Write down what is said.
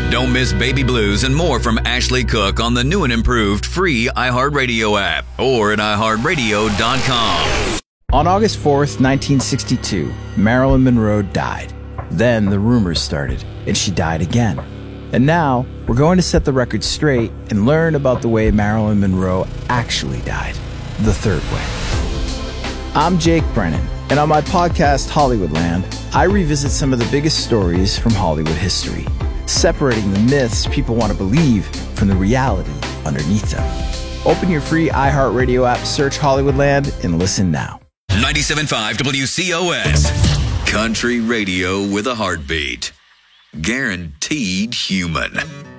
Don't miss Baby Blues and more from Ashley Cook on the new and improved free iHeartRadio app or at iHeartRadio.com. On August 4th, 1962, Marilyn Monroe died. Then the rumors started, and she died again. And now, we're going to set the record straight and learn about the way Marilyn Monroe actually died. The third way. I'm Jake Brennan, and on my podcast, Hollywoodland, I revisit some of the biggest stories from Hollywood history, separating the myths people want to believe from the reality underneath them. Open your free iHeartRadio app, search Hollywoodland, and listen now. 97.5 WCOS. Country radio with a heartbeat. Guaranteed human.